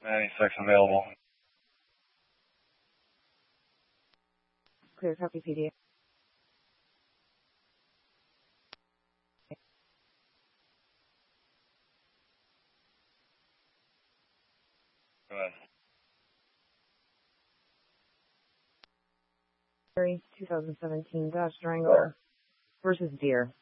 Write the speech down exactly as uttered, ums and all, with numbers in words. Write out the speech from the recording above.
ninety-six available. Clear copy, P D. Go ahead. twenty seventeen Dodge Durango versus Deer.